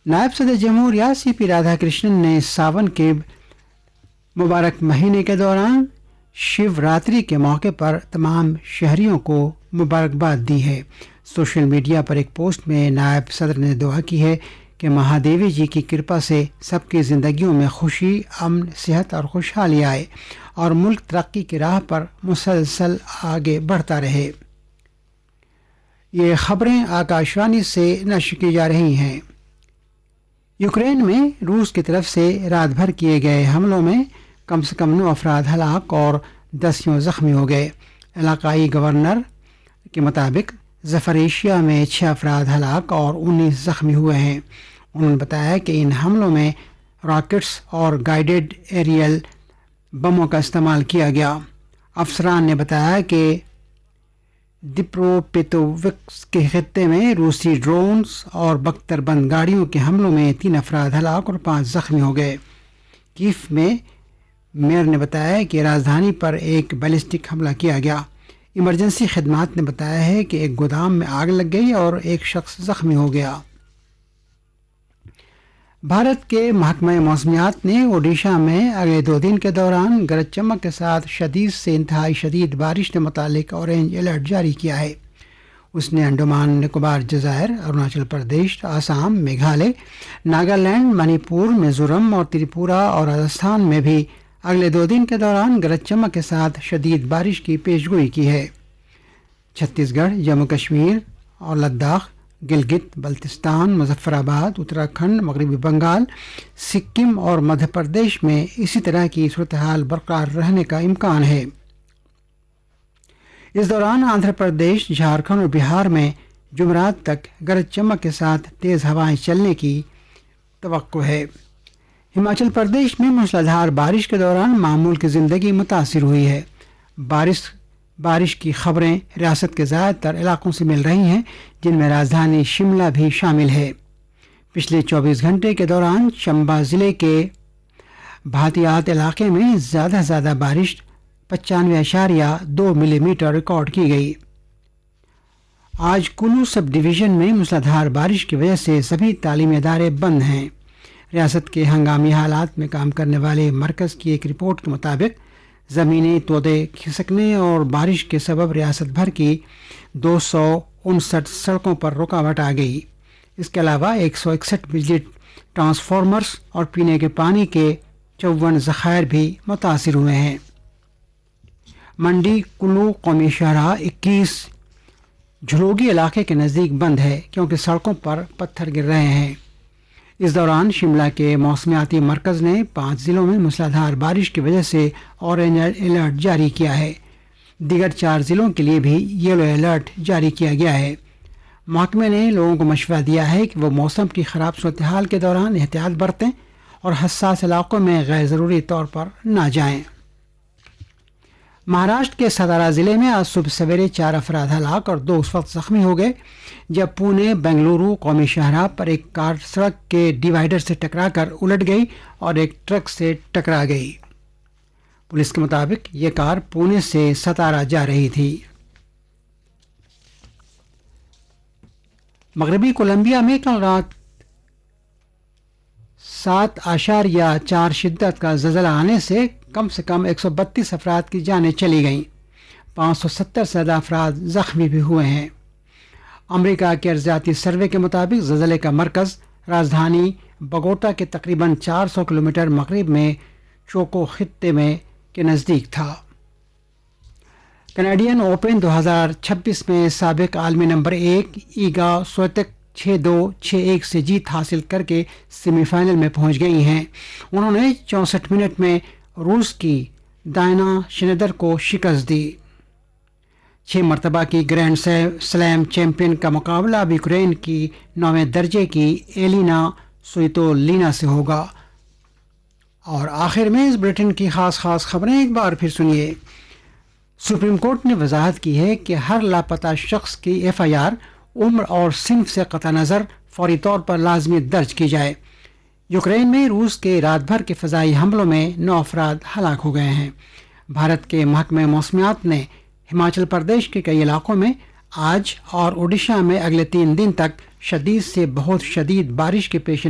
नायब सदर जमहूरिया CP राधा कृष्णन ने सावन के मुबारक महीने के दौरान शिवरात्रि के मौके पर तमाम शहरियों को मुबारकबाद दी है। सोशल मीडिया पर एक पोस्ट में नायब सदर ने दुआ की है कि महादेवी जी की कृपा से सबकी ज़िंदगियों में खुशी, अमन, सेहत और खुशहाली आए और मुल्क तरक्की की राह पर मुसलसल आगे बढ़ता रहे। ये खबरें आकाशवाणी से नश्र की जा रही हैं। यूक्रेन में रूस की तरफ से रात भर किए गए हमलों में कम से कम 9 अफराद हलाक और 10 जख्मी हो गए। इलाकाई गवर्नर के मुताबिक ज़फरेशिया में 6 अफराद हलाक और 19 जख्मी हुए हैं। उन्होंने बताया कि इन हमलों में रॉकेट्स और गाइडेड एरियल बमों का इस्तेमाल किया गया। अफसरान ने बताया कि दिप्रोपेतोविक्स के खित्ते में रूसी ड्रोन्स और बख्तरबंद गाड़ियों के हमलों में 3 अफराद हलाक और 5 जख्मी हो गए। कीफ में मेयर ने बताया कि राजधानी पर एक बैलिस्टिक हमला किया गया। इमरजेंसी खिदमात ने बताया है कि एक गोदाम में आग लग गई और एक शख्स जख्मी हो गया। भारत के महकमा मौसमियात ने ओडिशा में अगले 2 दिन के दौरान गरज चमक के साथ शदीद से इंतहाई शदीद बारिश के मुतालिक ऑरेंज अलर्ट जारी किया है। उसने अंडमान निकोबार जज़ायर, अरुणाचल प्रदेश, आसाम, मेघालय, नागालैंड, मणिपुर, मिजोरम और त्रिपुरा और राजस्थान में भी अगले 2 दिन के दौरान गरज चमक के साथ शदीद बारिश की पेशगोई की है। छत्तीसगढ़, जम्मू कश्मीर और लद्दाख, गिलगित बल्तिस्तान, मुजफ्फराबाद, उत्तराखंड, मगरबी बंगाल, सिक्किम और मध्य प्रदेश में इसी तरह की सूरत हाल बरकरार रहने का इम्कान है। इस दौरान आंध्र प्रदेश, झारखंड और बिहार में जुमरात तक गरज चमक के साथ तेज़ हवाएं चलने की तवक्को है। हिमाचल प्रदेश में मूसलाधार बारिश के दौरान मामूल की ज़िंदगी मुतासिर हुई है। बारिश की खबरें रियासत के ज़्यादातर इलाकों से मिल रही हैं, जिनमें राजधानी शिमला भी शामिल है। पिछले 24 घंटे के दौरान चंबा ज़िले के भातियात इलाके में ज़्यादा बारिश 95.2 मिलीमीटर रिकॉर्ड की गई। आज कुल्लू सब डिवीज़न में मूसलाधार बारिश की वजह से सभी तालीमी इदारे बंद हैं। रियासत के हंगामी हालात में काम करने वाले मरकज़ की एक रिपोर्ट के मुताबिक ज़मीनी तोदे खिसकने और बारिश के सबब रियासत भर की 259 सड़कों पर रुकावट आ गई। इसके अलावा 161 बिजली ट्रांसफार्मर्स और पीने के पानी के 54 ज़खायर भी मुतासिर हुए हैं। मंडी कुल्लू कौमी शाहराह 21 झुलोगी इलाके के नज़दीक बंद है क्योंकि सड़कों पर पत्थर गिर रहे हैं। इस दौरान शिमला के मौसमियाती मरकज़ ने 5 ज़िलों में मूसलाधार बारिश की वजह से ऑरेंज अलर्ट जारी किया है। दीगर 4 ज़िलों के लिए भी येलो अलर्ट जारी किया गया है। महकमे ने लोगों को मशवरा दिया है कि वो मौसम की ख़राब सूरत हाल के दौरान एहतियात बरतें और हसास इलाकों में गैर ज़रूरी तौर पर ना जाएं। महाराष्ट्र के सतारा ज़िले में आज सुबह सवेरे 4 अफराद हलाक और 2 उस वक्त जख्मी हो गए जब पुणे बेंगलुरु कौमी शाहराह पर एक कार सड़क के डिवाइडर से टकराकर उलट गई और एक ट्रक से टकरा गई। पुलिस के मुताबिक ये कार पुणे से सतारा जा रही थी। मगरबी कोलंबिया में कल रात 7.4 शिद्दत का ज़लज़ला आने से कम 132 अफराद की जानें चली गईं। 570 से ज़्यादा अफराद ज़ख्मी भी हुए हैं। अमेरिका के अर्ज़ियाती सर्वे के मुताबिक ज़लज़ले का मरकज़ राजधानी बगोटा के तकरीबन 400 किलोमीटर मगरिब में चोको खित्ते में के नज़दीक था। कैनेडियन ओपन 2026 में साबिक आलमी नंबर 1 ईगा स्विएतेक 6-2, 6-1 से जीत हासिल करके सेमीफाइनल में पहुंच गई हैं। उन्होंने 64 मिनट में रूस की डायना शिनेदर को शिकस्त दी। 6 मरतबा की ग्रैंड स्लैम चैंपियन का मुकाबला अब यूक्रेन की 9वें दर्जे की एलिना स्वितोलिना से होगा। और आखिर में इस बुलेटिन की खास खबरें एक बार फिर सुनिए। सुप्रीम कोर्ट ने वजाहत की है कि हर लापता शख्स की FIR उम्र और सिन्फ से कतई नज़र फौरी तौर पर लाजमी दर्ज की जाए। यूक्रेन में रूस के रात भर के फ़ज़ाई हमलों में 9 अफराद हलाक हो गए हैं। भारत के महकमे मौसमियात ने हिमाचल प्रदेश के कई इलाकों में आज और ओडिशा में अगले 3 दिन तक शदीद से बहुत शदीद बारिश के पेश